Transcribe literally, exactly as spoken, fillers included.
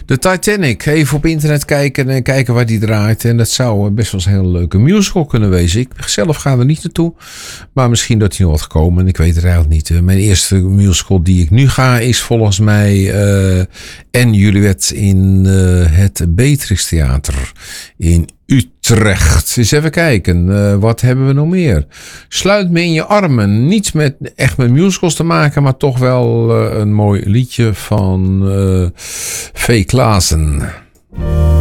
De Titanic. Even op internet kijken en kijken waar die draait. En dat zou best wel eens een hele leuke musical kunnen wezen. Ik zelf ga er niet naartoe. Maar misschien dat hij nog wat komen. En ik weet het eigenlijk niet. Mijn eerste musical die ik nu ga is volgens mij uh, En Juliet in uh, het Beatrix Theater in Utrecht. Eens even kijken. Uh, wat hebben we nog meer? Sluit me in je armen. Niets met echt met musicals te maken, maar toch wel uh, een mooi liedje van uh, V. Klaassen.